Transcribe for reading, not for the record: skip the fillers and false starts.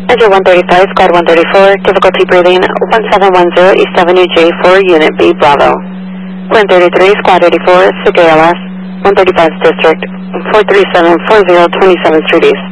Engine 135, Squad 134, difficulty breathing 1710 East Avenue J4, Unit B, Bravo. Wind 33, Squad 84, SIG ALS, 135th District, 43740 27th Street East.